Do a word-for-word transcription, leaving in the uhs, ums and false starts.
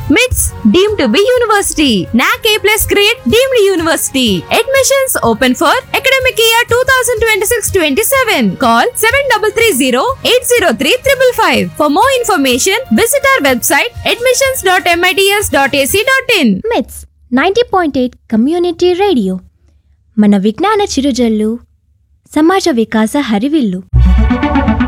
MITS deemed to be university. N A C A plus grade deemed university. Admissions open for academic year twenty twenty-six twenty-seven. Call seven three three zero eight zero three five five. For more information, visit our website admissions dot mits dot a c dot in. MITS ninety point eight community radio మన విజ్ఞాన చిరుజల్లు, సమాజ వికాస హరివిల్లు.